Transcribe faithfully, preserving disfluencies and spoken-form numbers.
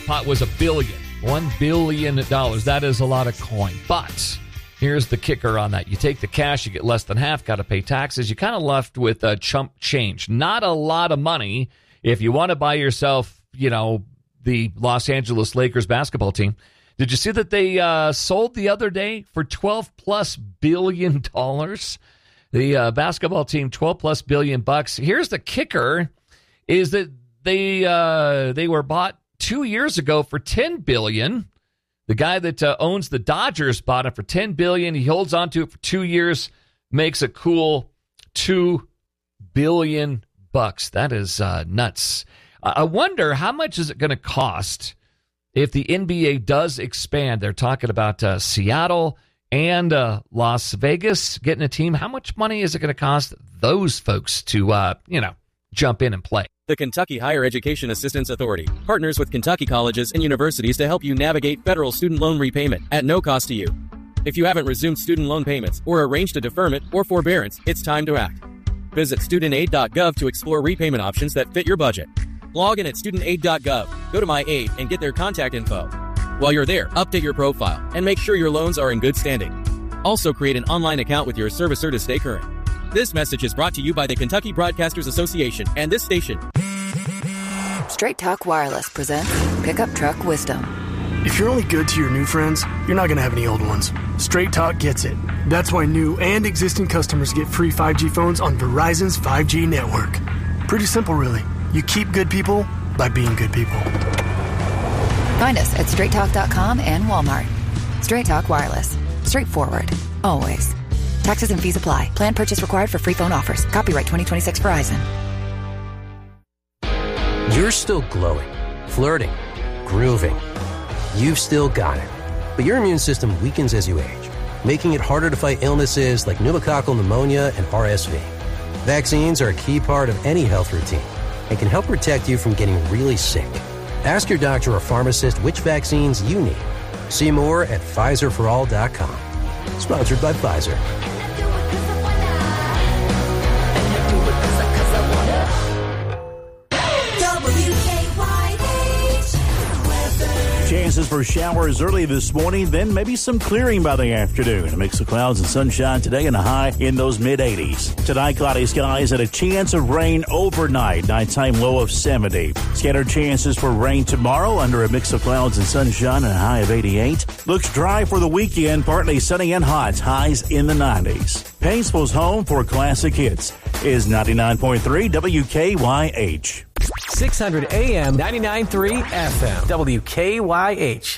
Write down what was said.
jackpot was a billion. One billion dollars. That is a lot of coin. But here's the kicker on that. You take the cash, you get less than half, got to pay taxes. You're kind of left with a chump change. Not a lot of money if you want to buy yourself, you know, the Los Angeles Lakers basketball team. Did you see that they uh, sold the other day for twelve plus billion dollars? The uh, basketball team, twelve plus billion bucks. Here's the kicker, is that they uh, they were bought two years ago for ten billion dollars. The guy that uh, owns the Dodgers bought it for ten billion dollars. He holds on to it for two years, makes a cool two billion bucks. That is uh, nuts. I wonder how much is it going to cost if the N B A does expand. They're talking about uh, Seattle and uh, Las Vegas getting a team. How much money is it going to cost those folks to, uh, you know, jump in and play? The Kentucky Higher Education Assistance Authority partners with Kentucky colleges and universities to help you navigate federal student loan repayment at no cost to you. If you haven't resumed student loan payments or arranged a deferment or forbearance, it's time to act. Visit student aid dot gov to explore repayment options that fit your budget. Log in at student aid dot gov, go to My Aid, and get their contact info. While you're there, update your profile and make sure your loans are in good standing. Also, create an online account with your servicer to stay current. This message is brought to you by the Kentucky Broadcasters Association and this station. Straight Talk Wireless presents Pickup Truck Wisdom. If you're only good to your new friends, you're not going to have any old ones. Straight Talk gets it. That's why new and existing customers get free five G phones on Verizon's five G network. Pretty simple, really. You keep good people by being good people. Find us at straight talk dot com and Walmart. Straight Talk Wireless. Straightforward. Always. Taxes and fees apply. Plan purchase required for free phone offers. Copyright twenty twenty-six Verizon. You're still glowing, flirting, grooving. You've still got it. But your immune system weakens as you age, making it harder to fight illnesses like pneumococcal pneumonia and R S V. Vaccines are a key part of any health routine and can help protect you from getting really sick. Ask your doctor or pharmacist which vaccines you need. See more at Pfizer for all dot com. Sponsored by Pfizer. Chances for showers early this morning, then maybe some clearing by the afternoon. A mix of clouds and sunshine today and a high in those mid-eighties. Tonight, cloudy skies and a chance of rain overnight. Nighttime low of seventy. Scattered chances for rain tomorrow under a mix of clouds and sunshine and a high of eighty-eight. Looks dry for the weekend, partly sunny and hot. Highs in the nineties. Paintsville's home for classic hits is ninety-nine point three W K Y H. six hundred A M, ninety-nine point three F M, W K Y H.